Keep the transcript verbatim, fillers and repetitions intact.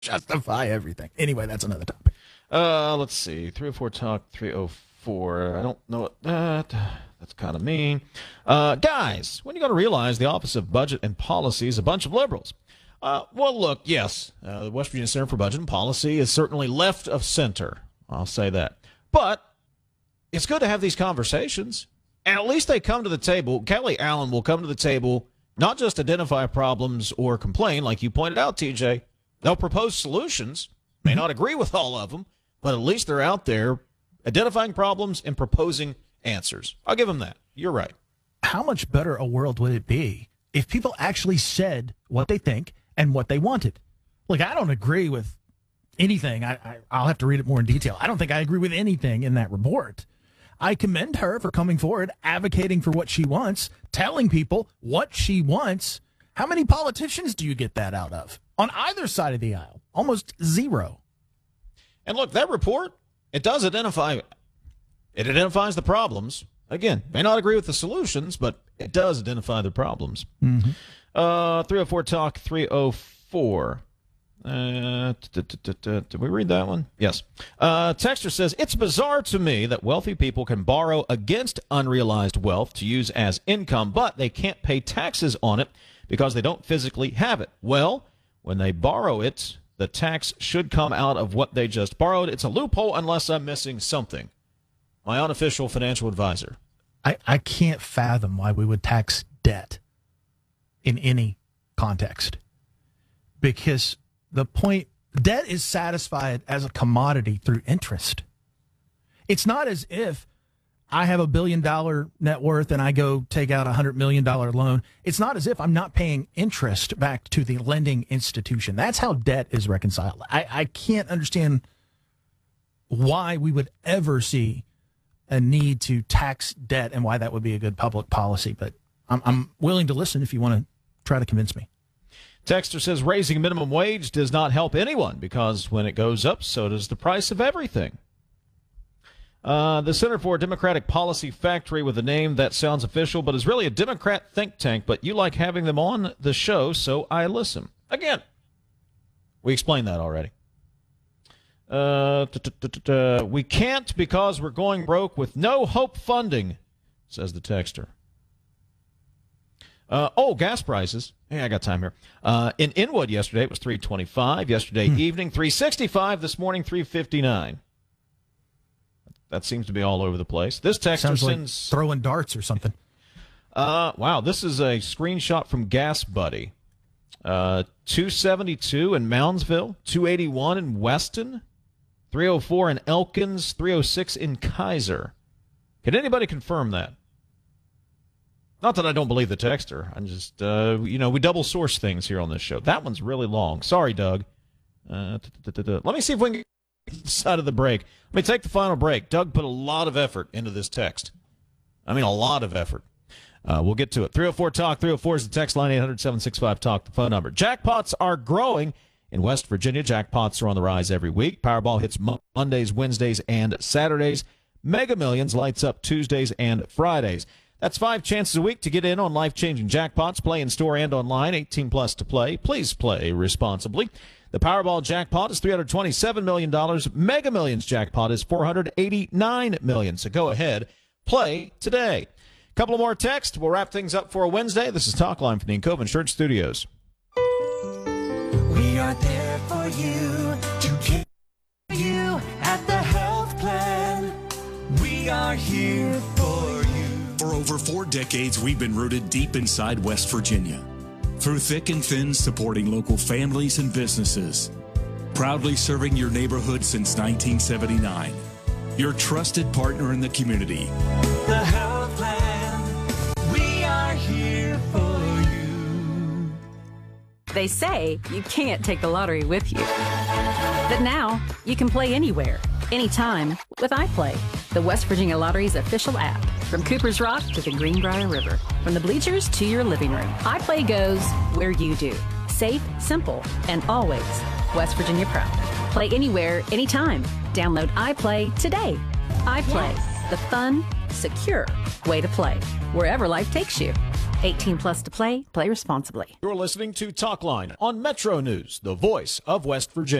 justify everything. Anyway, that's another topic. Uh, let's see. three oh four Talk, three oh four. I don't know what that. That's kind of mean. Uh, guys, when are you going to realize the Office of Budget and Policy is a bunch of liberals? Uh, well, look, yes, uh, the West Virginia Center for Budget and Policy is certainly left of center. I'll say that. But it's good to have these conversations. And at least they come to the table. Kelly Allen will come to the table, not just identify problems or complain, like you pointed out, T J. They'll propose solutions, may not agree with all of them, but at least they're out there identifying problems and proposing answers. I'll give them that. You're right. How much better a world would it be if people actually said what they think and what they wanted? Look, I don't agree with anything. I, I, I'll have to read it more in detail. I don't think I agree with anything in that report. I commend her for coming forward, advocating for what she wants, telling people what she wants. How many politicians do you get that out of? On either side of the aisle, almost zero. And look, that report, it does identify, it identifies the problems. Again, may not agree with the solutions, but it does identify the problems. Mm-hmm. Uh, three oh four Talk, three oh four. Uh, did we read that one? Yes. Uh, Texter says, it's bizarre to me that wealthy people can borrow against unrealized wealth to use as income, but they can't pay taxes on it because they don't physically have it. Well, when they borrow it, the tax should come out of what they just borrowed. It's a loophole unless I'm missing something. My unofficial financial advisor. I, I can't fathom why we would tax debt in any context. Because the point, debt is satisfied as a commodity through interest. It's not as if I have a billion dollar net worth and I go take out a hundred million dollar loan. It's not as if I'm not paying interest back to the lending institution. That's how debt is reconciled. I, I can't understand why we would ever see a need to tax debt and why that would be a good public policy. But I'm, I'm willing to listen if you want to try to convince me. Texter says raising minimum wage does not help anyone because when it goes up, so does the price of everything. Uh, the Center for Democratic Policy Factory, with a name that sounds official but is really a Democrat think tank, but you like having them on the show, so I listen. Again, we explained that already. Uh, we can't because we're going broke with no hope funding, says the texter. Uh, oh, gas prices. Hey, I got time here. Uh, in Inwood yesterday, it was three twenty-five. Yesterday hmm. evening, three sixty-five. This morning, three fifty-nine. That seems to be all over the place. This texter Sounds sends like throwing darts or something. Uh, wow, this is a screenshot from Gas Buddy. Uh, two seventy-two in Moundsville, two eighty-one in Weston, three oh four in Elkins, three oh six in Kaiser. Can anybody confirm that? Not that I don't believe the texter. I'm just, uh, you know, we double source things here on this show. That one's really long. Sorry, Doug. Uh, let me see if we can get side of the break. Let me take the final break. Doug put a lot of effort into this text. I mean, a lot of effort. Uh, we'll get to it. three oh four Talk. three oh four is the text line. eight hundred, seven six five, talk, the phone number. Jackpots are growing in West Virginia. Jackpots are on the rise every week. Powerball hits Mondays, Wednesdays, and Saturdays. Mega Millions lights up Tuesdays and Fridays. That's five chances a week to get in on life-changing jackpots. Play in store and online. eighteen plus to play. Please play responsibly. The Powerball jackpot is three hundred twenty-seven million dollars. Mega Millions jackpot is four hundred eighty-nine million dollars. So go ahead, play today. A couple of more texts. We'll wrap things up for a Wednesday. This is Talk Line from the Encova Insurance Studios. We are there for you to care for you at the health plan. We are here for you. For over four decades, we've been rooted deep inside West Virginia. Through thick and thin, supporting local families and businesses. Proudly serving your neighborhood since nineteen seventy-nine. Your trusted partner in the community. The health plan. We are here for you. They say you can't take the lottery with you. But now, you can play anywhere, anytime with iPlay, the West Virginia Lottery's official app. From Cooper's Rock to the Greenbrier River, from the bleachers to your living room, iPlay goes where you do. Safe, simple, and always West Virginia proud. Play anywhere, anytime. Download iPlay today. iPlay, yes. The fun, secure way to play, wherever life takes you. eighteen plus to play. Play responsibly. You're listening to Talkline on Metro News, the voice of West Virginia.